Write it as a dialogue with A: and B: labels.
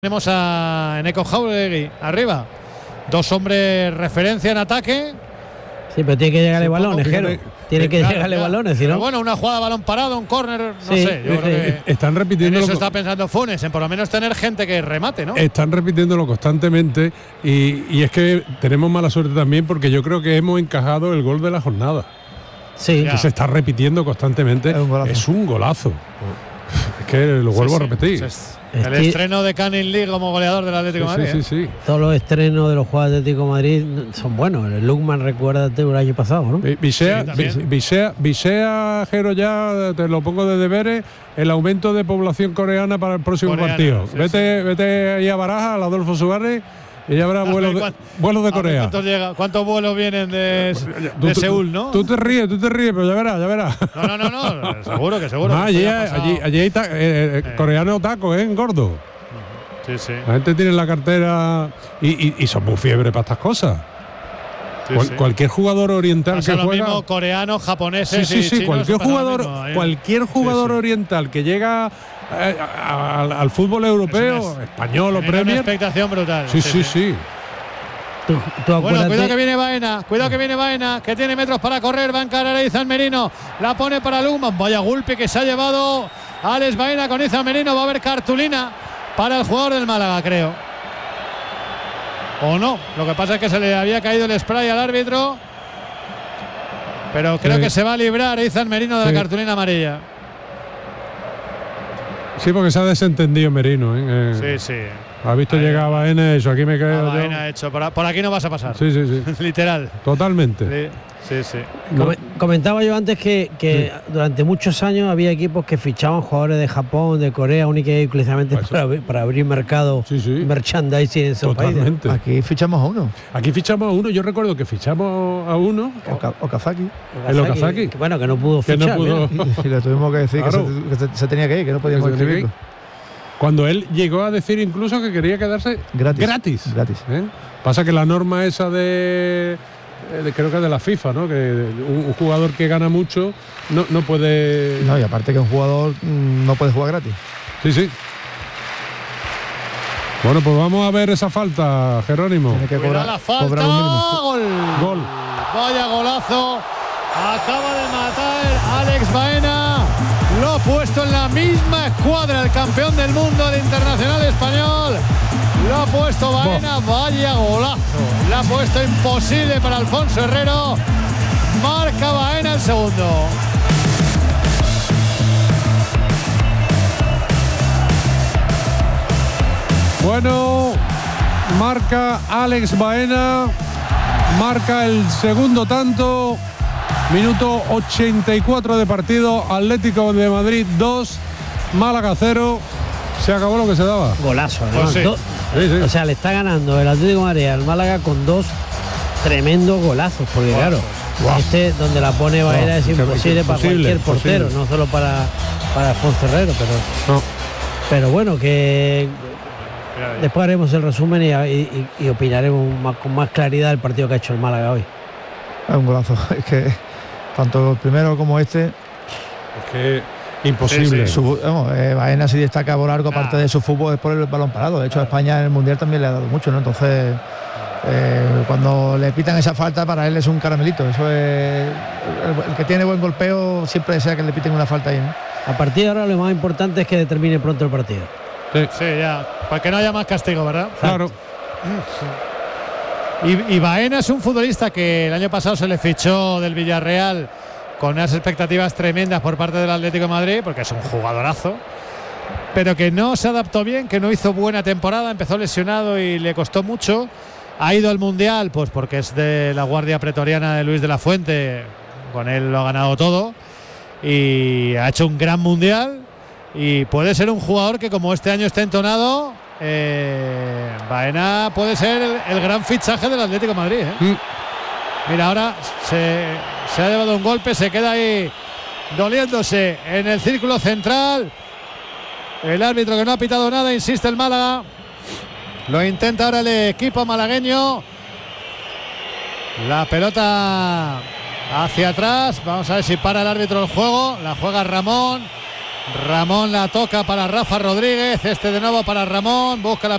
A: Tenemos a Eneko Jauregui arriba. Dos hombres referencia en ataque.
B: Sí, pero tiene que llegarle balones, Jero. Tiene que llegarle balones, si no.
A: Bueno, una jugada de balón parado, un córner, no sé. Yo creo que
C: están repitiendo.
A: En eso está pensando Funes, en por lo menos tener gente que remate, ¿no?
C: Están repitiéndolo constantemente y es que tenemos mala suerte también porque yo creo que hemos encajado el gol de la jornada.
B: Sí.
C: Que se está repitiendo constantemente. Es un golazo. Es que lo vuelvo a repetir.
A: El estreno de Canning Lee como goleador del Atlético de Madrid.
B: Sí. Todos los estrenos de los jugadores del Atlético de Madrid son buenos. El Lukman, recuérdate, el año pasado, ¿no?
C: Visea, Jero, ya te lo pongo de deberes, el aumento de población coreana para el próximo partido. Vete ahí a Baraja, al Adolfo Suárez, y ya habrá vuelos de Corea.
A: ¿Cuántos vuelos vienen de Seúl, no?
C: Tú te ríes, pero ya verás.
A: No, seguro que seguro.
C: Allí hay coreano taco, gordo.
A: Sí.
C: La gente tiene la cartera y son muy fiebre para estas cosas. Cualquier jugador oriental
A: pasa
C: que
A: lo
C: juega,
A: mismo coreanos, japoneses, chinos,
C: cualquier jugador oriental que llega al fútbol europeo, español o Premier,
A: una expectación brutal.
C: Sí.
A: Bueno, cuidado que viene Baena, que tiene metros para correr, va a encarar a Izan Merino, la pone para Lukman, vaya golpe que se ha llevado Alex Baena con Izan Merino, va a haber cartulina para el jugador del Málaga, creo. O no, lo que pasa es que se le había caído el spray al árbitro, pero creo que se va a librar Izan Merino de la cartulina amarilla.
C: Sí, porque se ha desentendido Merino.
A: Sí.
C: Ha visto llegar a Baena, eso, aquí me quedo.
A: Baena hecho, por aquí no vas a pasar.
C: Sí.
A: Literal.
C: Totalmente.
A: Sí.
B: Comentaba yo antes que durante muchos años había equipos que fichaban jugadores de Japón, de Corea, única y exclusivamente para abrir mercado, merchandising en esos países.
D: Aquí fichamos a uno.
C: Yo recuerdo que fichamos a uno.
D: Okazaki.
C: El Okazaki.
B: Bueno, que no pudo fichar.
D: Y le tuvimos que decir que se tenía que ir, que no podíamos inscribirlo.
C: Cuando él llegó a decir incluso que quería quedarse gratis. Pasa que la norma esa creo que de la FIFA, ¿no? Que un jugador que gana mucho no puede.
D: No, y aparte que un jugador no puede jugar gratis.
C: Sí. Bueno, pues vamos a ver esa falta, Jerónimo.
D: Tiene que
A: cobrar la falta. Gol. Vaya golazo. Acaba de matar Alex Baena. Lo ha puesto en la misma escuadra el campeón del mundo, el internacional español. Lo ha puesto Baena, vaya golazo. Le ha puesto imposible para Alfonso Herrero. Marca Baena el segundo.
C: Bueno, marca Alex Baena. Marca el segundo tanto. Minuto 84 de partido. Atlético de Madrid 2, Málaga 0. Se acabó lo que se daba.
B: Golazo, ¿no?
A: Pues sí.
B: O sea, le está ganando el Atlético de Madrid al Málaga con dos tremendos golazos. Porque claro, donde la pone Baena es imposible para cualquier portero, no solo para Alfonso Herrero, pero bueno, que después haremos el resumen y opinaremos con más claridad del partido que ha hecho el Málaga hoy.
D: Es un golazo, es que tanto el primero como este.
C: Es que imposible.
D: Baena sí destaca a lo largo, aparte de su fútbol, es por el balón parado. De hecho, a España en el Mundial también le ha dado mucho, ¿no? Entonces, cuando le pitan esa falta, para él es un caramelito. Eso es el que tiene buen golpeo, siempre desea que le piten una falta ahí, ¿no?
B: A partir de ahora lo más importante es que determine pronto el partido.
A: Sí, ya. Para que no haya más castigo, ¿verdad?
C: Claro.
A: Y Baena es un futbolista que el año pasado se le fichó del Villarreal con unas expectativas tremendas por parte del Atlético de Madrid, porque es un jugadorazo, pero que no se adaptó bien, que no hizo buena temporada, empezó lesionado y le costó mucho. Ha ido al Mundial, pues porque es de la guardia pretoriana de Luis de la Fuente, con él lo ha ganado todo, y ha hecho un gran Mundial, y puede ser un jugador que, como este año está entonado, Baena puede ser el gran fichaje del Atlético de Madrid, Mira, ahora se ha llevado un golpe, se queda ahí doliéndose en el círculo central. El árbitro, que no ha pitado nada, insiste el Málaga. Lo intenta ahora el equipo malagueño. La pelota hacia atrás. Vamos a ver si para el árbitro el juego. La juega Ramón. Ramón la toca para Rafa Rodríguez, este de nuevo para Ramón, busca la